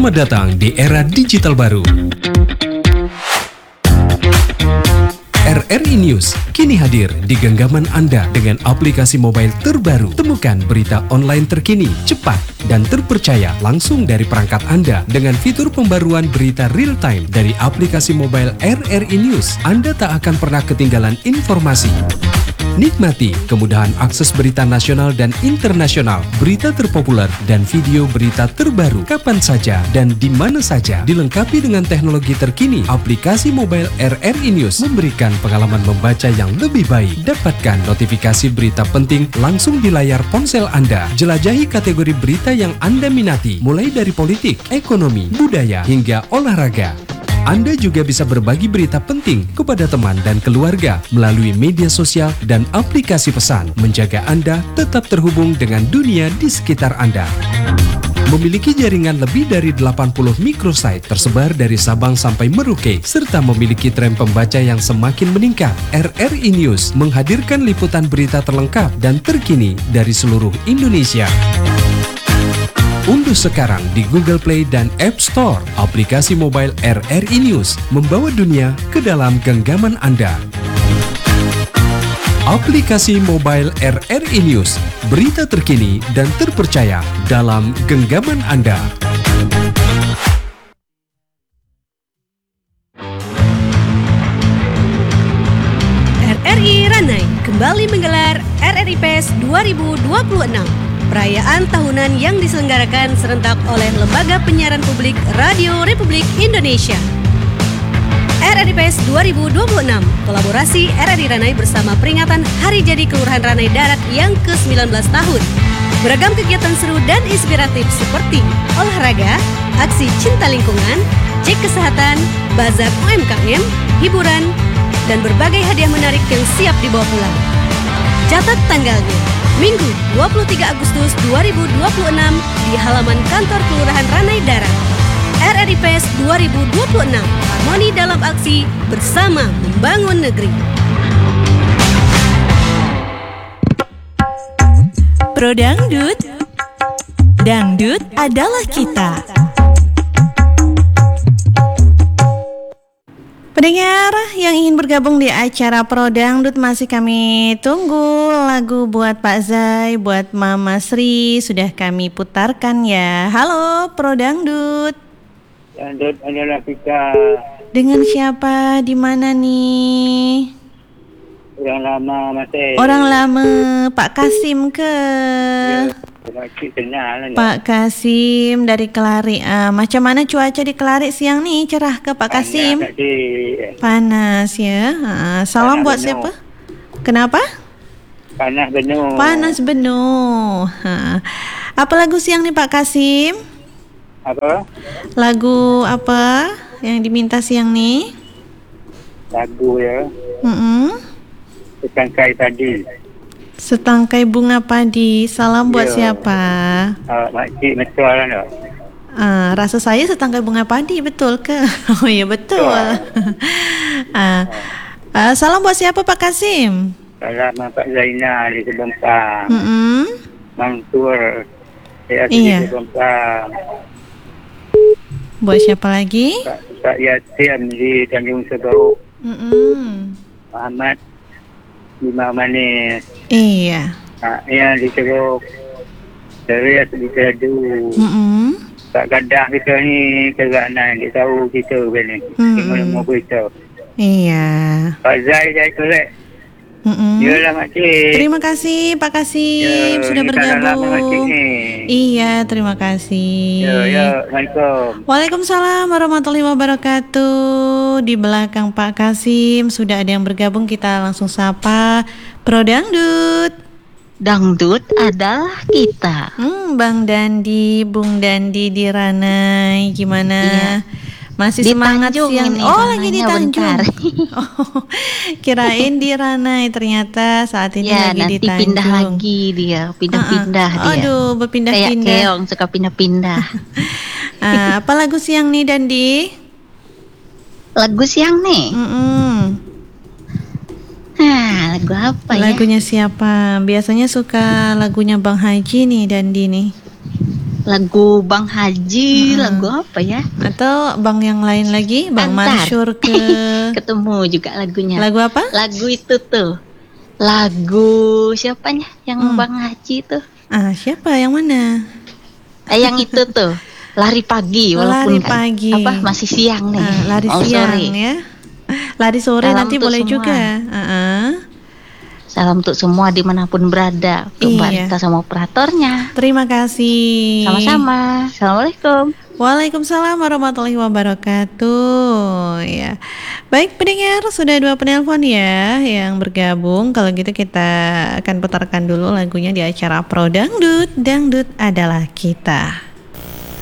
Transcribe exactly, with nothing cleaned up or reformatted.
Selamat datang di era digital baru. R R I News kini hadir di genggaman Anda dengan aplikasi mobile terbaru. Temukan berita online terkini, cepat, dan terpercaya langsung dari perangkat Anda dengan fitur pembaruan berita real time dari aplikasi mobile R R I News. Anda tak akan pernah ketinggalan informasi. Nikmati kemudahan akses berita nasional dan internasional, berita terpopuler, dan video berita terbaru kapan saja dan di mana saja. Dilengkapi dengan teknologi terkini, aplikasi mobile R R I News memberikan pengalaman membaca yang lebih baik. Dapatkan notifikasi berita penting langsung di layar ponsel Anda. Jelajahi kategori berita yang Anda minati, mulai dari politik, ekonomi, budaya, hingga olahraga. Anda juga bisa berbagi berita penting kepada teman dan keluarga melalui media sosial dan aplikasi pesan, menjaga Anda tetap terhubung dengan dunia di sekitar Anda. Memiliki jaringan lebih dari delapan puluh microsite tersebar dari Sabang sampai Merauke, serta memiliki tren pembaca yang semakin meningkat. R R I News menghadirkan liputan berita terlengkap dan terkini dari seluruh Indonesia. Unduh sekarang di Google Play dan App Store aplikasi mobile R R I News, membawa dunia ke dalam genggaman Anda. Aplikasi mobile R R I News, berita terkini dan terpercaya dalam genggaman Anda. R R I Ranai kembali menggelar R R I Fest dua ribu dua puluh enam. Perayaan tahunan yang diselenggarakan serentak oleh Lembaga Penyiaran Publik Radio Republik Indonesia. R R I Fest dua ribu dua puluh enam, kolaborasi R R I Ranai bersama peringatan Hari Jadi Kelurahan Ranai Darat yang ke sembilan belas tahun. Beragam kegiatan seru dan inspiratif seperti olahraga, aksi cinta lingkungan, cek kesehatan, bazar U M K M, hiburan, dan berbagai hadiah menarik yang siap dibawa pulang. Catat tanggalnya, Minggu dua puluh tiga Agustus dua ribu dua puluh enam di halaman kantor Kelurahan Ranai Darat. R R I Fest dua ribu dua puluh enam, harmoni dalam aksi bersama membangun negeri. Pro Dangdut, Dangdut adalah kita. Pendengar yang ingin bergabung di acara Pro Dangdut, masih kami tunggu lagu buat Pak Zai, buat Mama Sri, sudah kami putarkan ya. Halo Pro Dangdut. Dangdut adalah kita. Dengan siapa, di mana nih? Orang lama masih. Orang lama, Pak Kasim ke? Ya, kenal, Pak Kasim dari Kelari. Uh, macam mana cuaca di Kelari siang nih? Cerah ke Pak Kasim? Panas, Panas ya. Uh, salam Panas buat benuh. siapa? Kenapa? Panas benuh. Panas benuh. Uh, apa lagu siang nih Pak Kasim? Apa? Lagu apa yang diminta siang nih? Lagu ya. Mm-mm. Setangkai tadi. Setangkai bunga padi. Salam buat Ya. siapa? Uh, Makcik Metual kan? Uh, rasa saya setangkai bunga padi, betul ke? Oh iya betul. uh, uh, salam buat siapa Pak Kasim? Salam Pak Zainal di Sebongkang. Mm-mm. Mansur. Saya Iya. di Sebongkang. Buat siapa lagi? Pak, Pak Yatim di Tanjung Seberuk. Mm-mm. Muhammad Lima Manis. Iya. Ha, yang di Seberuk. Serius di Tedu. Mm-mm. Tak gadah kita ni kerana dia tahu kita kan ni. Hmm. Tengok nama berita. Iya. Pak Zai saya korek. Mm-mm. Yalah makcik. Terima kasih Pak Kasim Ya, sudah ni salam lama makcik bergabung. ni. Iya, terima kasih. Ya, ya. Assalamualaikum. Waalaikumsalam warahmatullahi wabarakatuh. Di belakang Pak Kasim sudah ada yang bergabung, kita langsung sapa. Pro Dangdut. Dangdut adalah kita. Hmm, Bang Dandi, Bung Dandi di Ranai, gimana? Iya. Masih Di semangat Tanjung siang? ini, Oh, lagi di Ranainya Tanjung. bentar. Oh, kirain di Ranai, ternyata saat ini Ya, lagi di nanti Tanjung. pindah lagi dia, pindah-pindah Ah, ah. dia. Aduh, Kayak berpindah-pindah. keong suka pindah-pindah. Ah, apa lagu siang nih Dandi? Lagu siang nih. Mm-mm. Nah, lagu apa ya? Lagunya siapa? Biasanya suka lagunya Bang Haji nih Dandi nih. Lagu Bang Haji, Mm-mm. lagu apa ya? Atau bang yang lain lagi, Bang Antar. Mansur ke Ketemu juga lagunya. lagu apa? Lagu itu tuh. Lagu siapanya? Yang Hmm. Bang Haji tuh. Ah, siapa yang mana? Eh, yang itu tuh. Lari pagi walaupun Lari kan, pagi. apa masih siang nih. Ah, lari Oh, siang sore. ya. Lari sore Salam nanti untuk boleh semua. juga. Ah-ah. Salam untuk semua dimanapun berada. Untuk Mbak Iya. Rita sama operatornya. Terima kasih. Sama-sama. Assalamualaikum. Waalaikumsalam warahmatullahi wabarakatuh. Ya, baik pendengar, sudah dua penelpon ya yang bergabung. Kalau gitu kita akan putarkan dulu lagunya di acara Pro Dangdut. Dangdut adalah kita.